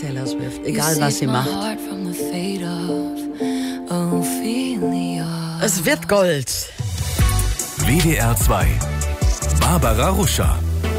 Taylor Swift, egal was sie macht. Es wird Gold. WDR 2. Barbara Ruscher.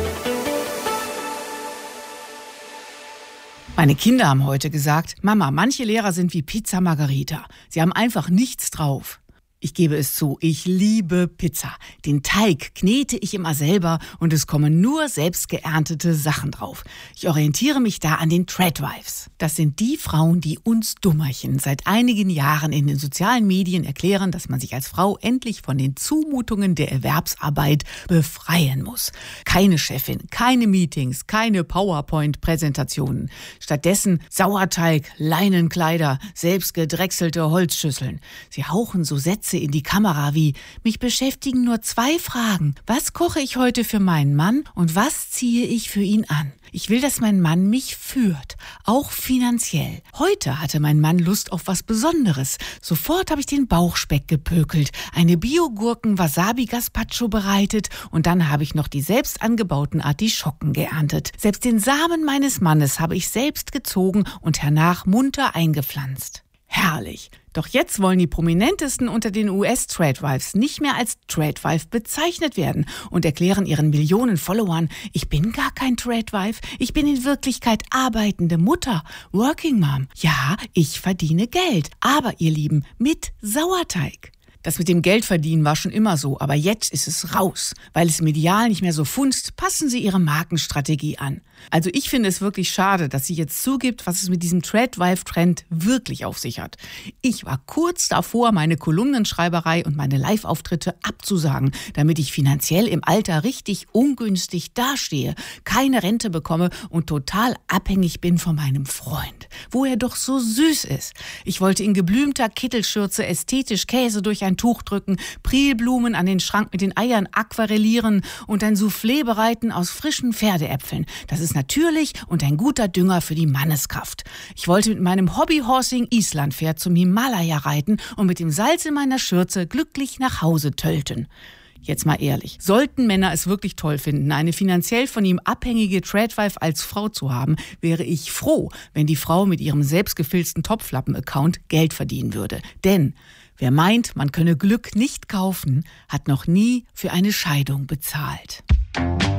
Meine Kinder haben heute gesagt, Mama, manche Lehrer sind wie Pizza Margherita. Sie haben einfach nichts drauf. Ich gebe es zu, ich liebe Pizza. Den Teig knete ich immer selber und es kommen nur selbst geerntete Sachen drauf. Ich orientiere mich da an den Tradwives. Das sind die Frauen, die uns Dummerchen seit einigen Jahren in den sozialen Medien erklären, dass man sich als Frau endlich von den Zumutungen der Erwerbsarbeit befreien muss. Keine Chefin, keine Meetings, keine PowerPoint-Präsentationen. Stattdessen Sauerteig, Leinenkleider, selbst gedrechselte Holzschüsseln. Sie hauchen so Sätze in die Kamera wie: Mich beschäftigen nur 2 Fragen. Was koche ich heute für meinen Mann und was ziehe ich für ihn an? Ich will, dass mein Mann mich führt, auch finanziell. Heute hatte mein Mann Lust auf was Besonderes. Sofort habe ich den Bauchspeck gepökelt, eine Biogurken-Wasabi-Gazpacho bereitet und dann habe ich noch die selbst angebauten Artischocken geerntet. Selbst den Samen meines Mannes habe ich selbst gezogen und hernach munter eingepflanzt. Herrlich. Doch jetzt wollen die Prominentesten unter den US-Tradwives nicht mehr als Tradwife bezeichnet werden und erklären ihren Millionen Followern, ich bin gar kein Tradwife, ich bin in Wirklichkeit arbeitende Mutter, Working Mom. Ja, ich verdiene Geld, aber ihr Lieben, mit Sauerteig. Das mit dem Geldverdienen war schon immer so, aber jetzt ist es raus. Weil es medial nicht mehr so funzt, passen sie ihre Markenstrategie an. Also ich finde es wirklich schade, dass sie jetzt zugibt, was es mit diesem Tradwife-Trend wirklich auf sich hat. Ich war kurz davor, meine Kolumnenschreiberei und meine Live-Auftritte abzusagen, damit ich finanziell im Alter richtig ungünstig dastehe, keine Rente bekomme und total abhängig bin von meinem Freund, wo er doch so süß ist. Ich wollte in geblümter Kittelschürze ästhetisch Käse durch ein Tuch drücken, Prilblumen an den Schrank mit den Eiern aquarellieren und ein Soufflé bereiten aus frischen Pferdeäpfeln. Das ist natürlich und ein guter Dünger für die Manneskraft. Ich wollte mit meinem Hobbyhorsing Islandpferd zum Himalaya reiten und mit dem Salz in meiner Schürze glücklich nach Hause tölten. Jetzt mal ehrlich, sollten Männer es wirklich toll finden, eine finanziell von ihm abhängige Tradwife als Frau zu haben, wäre ich froh, wenn die Frau mit ihrem selbstgefilzten Topflappen-Account Geld verdienen würde. Denn wer meint, man könne Glück nicht kaufen, hat noch nie für eine Scheidung bezahlt.